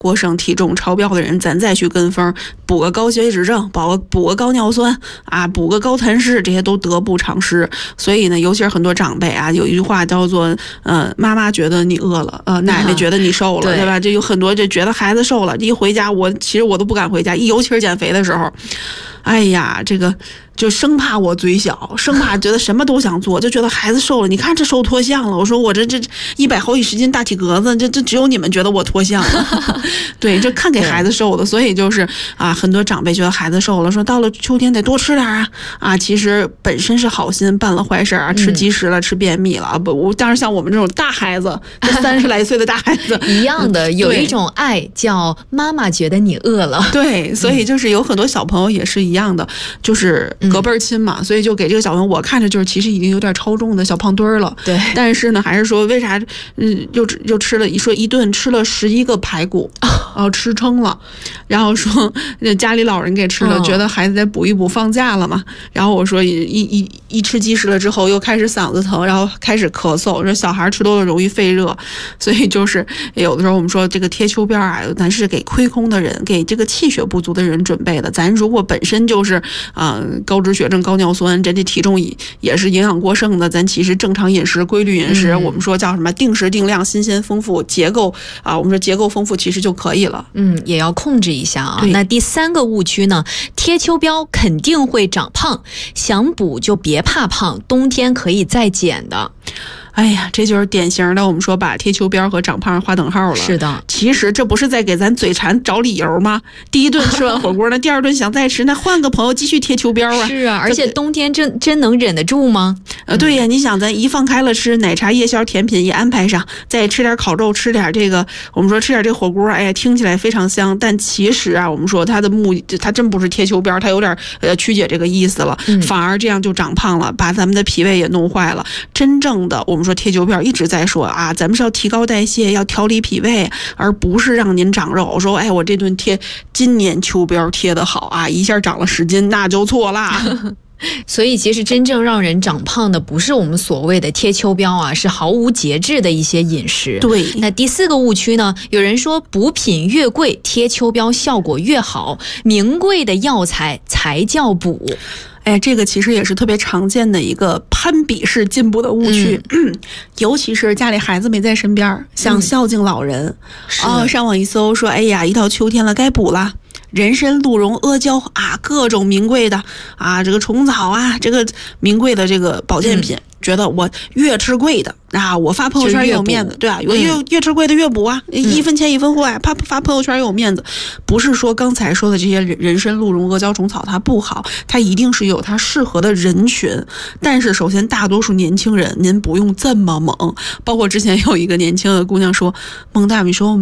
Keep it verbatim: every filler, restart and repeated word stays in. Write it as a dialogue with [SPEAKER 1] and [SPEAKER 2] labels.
[SPEAKER 1] 过剩体重超标的人，咱再去跟风补个高血脂症，补个补个高尿酸啊，补个高痰湿，这些都得不偿失。所以呢，尤其是很多长辈啊，有一句话叫做呃，妈妈觉得你饿了，呃，奶奶觉得你瘦了，
[SPEAKER 2] 对
[SPEAKER 1] 对吧？这有很多就觉得孩子瘦了，一回家我其实我都不敢回家，一尤其是减肥的时候，哎呀，这个。就生怕我嘴小，生怕觉得什么都想做，就觉得孩子瘦了，你看这瘦脱相了。我说我这这一百好几十斤大体格子，这这只有你们觉得我脱相了。对，这看给孩子瘦的，所以就是啊，很多长辈觉得孩子瘦了，说到了秋天得多吃点啊啊，其实本身是好心办了坏事啊，吃积食了，吃便秘了啊。不，我当然像我们这种大孩子，三十来岁的大孩子
[SPEAKER 2] 一样的，有一种爱叫妈妈觉得你饿了。
[SPEAKER 1] 对，所以就是有很多小朋友也是一样的，就是隔辈儿亲嘛，所以就给这个小朋友，我看着就是其实已经有点超重的小胖墩儿了。
[SPEAKER 2] 对，
[SPEAKER 1] 但是呢，还是说为啥，嗯，又又吃了一说一顿吃了十一个排骨，然后吃撑了，然后说家里老人给吃了，
[SPEAKER 2] 哦、
[SPEAKER 1] 觉得孩子得补一补，放假了嘛。然后我说一一一吃积食了之后，又开始嗓子疼，然后开始咳嗽，说小孩吃多了容易肺热，所以就是有的时候我们说这个贴秋膘啊，咱是给亏空的人，给这个气血不足的人准备的。咱如果本身就是啊、呃、高脂血症、高尿酸，这这体重也是营养过剩的，咱其实正常饮食、规律饮食，嗯、我们说叫什么定时定量、新鲜丰富、结构啊，我们说结构丰富其实就可以了。
[SPEAKER 2] 嗯，也要控制一下啊。那第三个误区呢，贴秋膘肯定会长胖，想补就别怕胖，冬天可以再减的。
[SPEAKER 1] 哎呀，这就是典型的我们说把贴秋膘和长胖划等号了。
[SPEAKER 2] 是的，
[SPEAKER 1] 其实这不是在给咱嘴馋找理由吗？第一顿吃完火锅呢，第二顿想再吃，那换个朋友继续贴秋膘啊。
[SPEAKER 2] 是啊，而且冬天真真能忍得住吗？
[SPEAKER 1] 呃，对呀，你想咱一放开了吃，奶茶、夜宵、甜品也安排上，再吃点烤肉，吃点这个，我们说吃点这火锅，哎呀，听起来非常香，但其实啊，我们说它的目的，它真不是贴秋膘，它有点呃曲解这个意思了，
[SPEAKER 2] 嗯、
[SPEAKER 1] 反而这样就长胖了，把咱们的脾胃也弄坏了。真正的我们说贴秋膘一直在说啊，咱们是要提高代谢，要调理脾胃，而不是让您长肉。说哎，我这顿贴今年秋膘贴得好啊，一下长了十斤，那就错啦。
[SPEAKER 2] 所以其实真正让人长胖的不是我们所谓的贴秋膘啊，是毫无节制的一些饮食。
[SPEAKER 1] 对，
[SPEAKER 2] 那第四个误区呢，有人说补品越贵贴秋膘效果越好，名贵的药材才叫补。
[SPEAKER 1] 哎，这个其实也是特别常见的一个攀比式进步的误区，嗯、尤其是家里孩子没在身边，想孝敬老人，嗯、哦，上网一搜说，哎呀，一到秋天了，该补了。人参、鹿茸、阿胶啊，各种名贵的啊，这个虫草啊，这个名贵的这个保健品，嗯、觉得我越吃贵的啊，我发朋友圈也有面子，对啊，越越越吃贵的越补啊，嗯、一分钱一分货啊，发发朋友圈也有面子。不是说刚才说的这些人参、鹿茸、阿胶、虫草它不好，它一定是有它适合的人群。但是首先，大多数年轻人您不用这么猛，包括之前有一个年轻的姑娘说，孟大米说。